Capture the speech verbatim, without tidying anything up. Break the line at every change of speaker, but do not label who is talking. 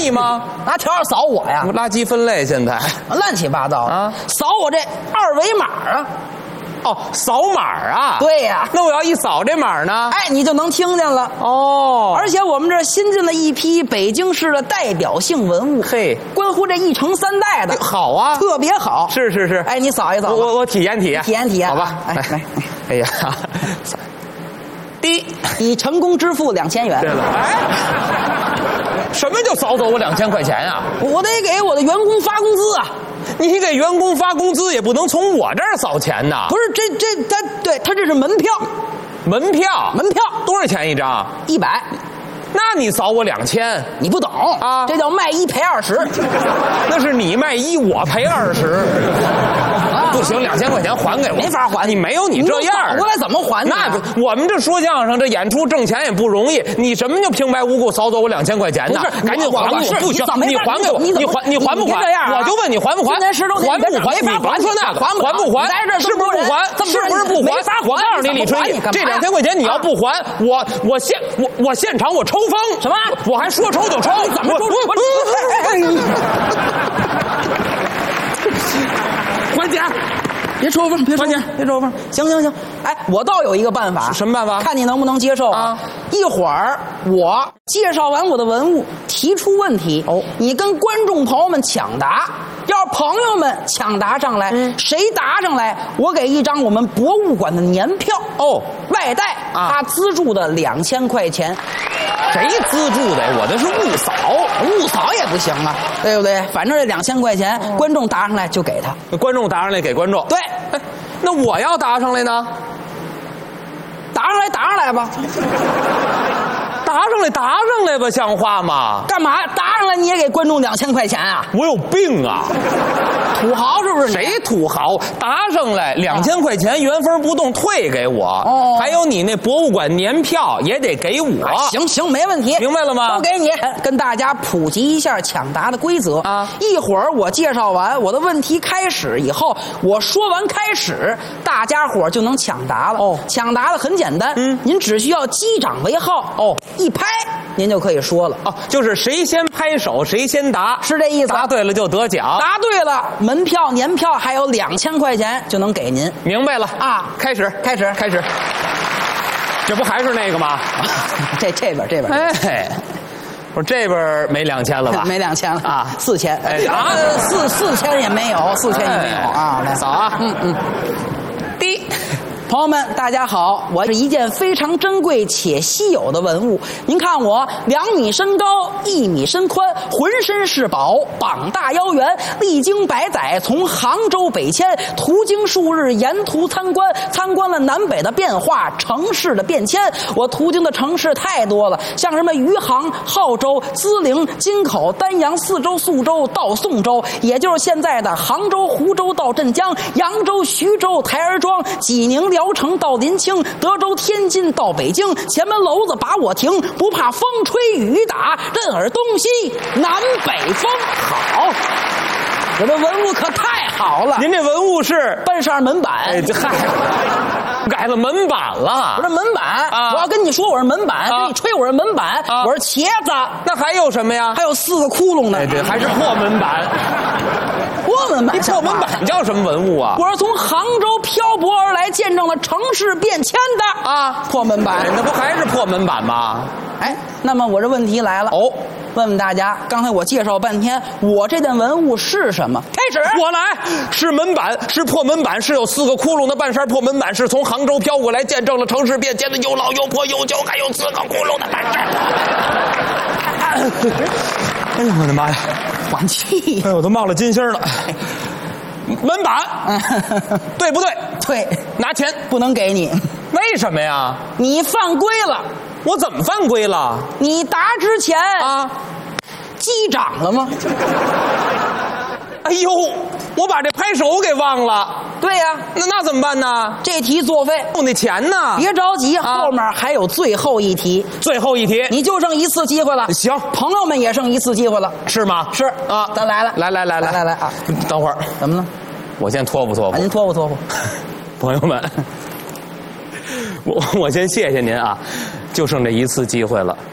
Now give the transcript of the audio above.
你吗？
拿条儿扫我呀？
垃圾分类现在
乱七八糟
啊！
扫我这二维码啊！
哦，扫码啊？
对呀。
那我要一扫这码呢？
哎，你就能听见了
哦。
而且我们这新进了一批北京市的代表性文物，
嘿，
关乎这一城三代的，
好啊，
特别好。
是是是。
哎，你扫一扫，
我我体验体验，
体验体验，
好吧？
哎来，
哎呀，第一，
已成功支付两千元。
对了，哎，什么就扫走我两千块钱啊？
我得给我的员工发工资啊！
你给员工发工资也不能从我这儿扫钱呐。
不是，这这他对他这是门票，
门票，
门票
多少钱一张？
一百。
那你扫我两千，
你不懂
啊？
这叫卖一赔二十。
那是你卖一，我赔二十。不行，两千块钱还给我，
没法还。
你没有你这样，
反过来怎么还呢？
那我们这说相声，这演出挣钱也不容易。你什么就平白无故扫走我两千块钱呢？赶紧还给我！不行，你还给我，你还你还不还？我就问你还不还？还不还？你甭说那个，还不还？是不是不还？是不是不还？我告诉你，李春义，这两千块钱你要不还，我我现我我现场我抽风。什么？我还说抽就抽，怎么抽？还钱！
别抽风，别抽风，别抽风。行行行，哎，我倒有一个办法。
什么办法？
看你能不能接受啊？一会儿我介绍完我的文物，提出问题，哦，你跟观众朋友们抢答。要是朋友们抢答上来，嗯、谁答上来，我给一张我们博物馆的年票哦，外带他资助的两千块钱。
谁资助的？我的是误扫，
误扫也不行啊，对不对？反正这两千块钱，嗯、观众答上来就给他。
观众答上来给观众。对，哎，那我要答上来呢？
答上来，答上来吧。
答上来，答上来吧，像话吗？
干嘛？答上来你也给观众两千块钱啊？
我有病啊！
土豪是不是？
谁土豪？答上来两千块钱原封不动退给我，哦，还有你那博物馆年票也得给我。
哎、行行，没问题，
明白了吗？
都给你。跟大家普及一下抢答的规则啊！一会儿我介绍完我的问题开始以后，我说完开始，大家伙就能抢答了。哦，抢答的很简单，嗯，您只需要击掌为号，哦，一拍您就可以说了。
哦，就是谁先拍手谁先答，
是这意思。
答对了就得奖，
答对了，门票、年票还有两千块钱就能给您。
明白了
啊！
开始，
开始，
开始。这不还是那个吗？
这这边这边。
哎，我这边没两千了吧？
没两千了
啊，
四千。
哎啊，
四四千也没有，四千也没有啊！来
扫啊，
嗯嗯。
第一。
朋友们，大家好！我是一件非常珍贵且稀有的文物。您看我两米身高，一米身宽，浑身是宝，膀大腰圆，历经百载，从杭州北迁，途经数日，沿途参观，参观了南北的变化，城市的变迁。我途经的城市太多了，像什么余杭、浩州、淄陵、金口、丹阳、泗州、宿州到宋州，也就是现在的杭州、湖州到镇江，扬州、徐州、台儿庄、济宁、聊城到临清，德州、天津到北京，前门楼子把我停，不怕风吹雨打，任尔东西南北风。好，我的文物可太好了。
您这文物是
半扇门板。
哎，这嗨，改了门板了。
我这门板啊，我要跟你说我是门板，跟你吹我是门板，我是茄子。
那还有什么呀？
还有四个窟窿呢。
哎，对，还是破门板。
破门板，
破门板叫什么文物啊？
我是从杭州漂泊而来，见证了城市变迁的啊！破门板，
那不还是破门板吗？
哎，那么我这问题来了哦，问问大家，刚才我介绍半天，我这件文物是什么？开始，
我来，是门板，是破门板，是有四个窟窿的半扇破门板，是从杭州飘过来，见证了城市变迁的又老又破又旧，还有四个窟窿的半扇。哎呀，我的妈呀！
缓气！
哎，我都冒了金星了。门板，对不对？
对，
拿钱
不能给你。
为什么呀？
你犯规了。
我怎么犯规了？
你答之前
啊，
击掌了吗？
哎呦，我把这拍手给忘了。
对呀、啊，
那那怎么办呢？
这题作废。
我那钱呢？
别着急，啊、后面还有最后一题。
最后一题，
你就剩一次机会了。
行，
朋友们也剩一次机会了。
是吗？
是啊，咱来了。
来来来来
来来啊！
等会儿，
怎么了？
我先托付托付。
您托付托付。
朋友们，我我先谢谢您啊，就剩这一次机会了。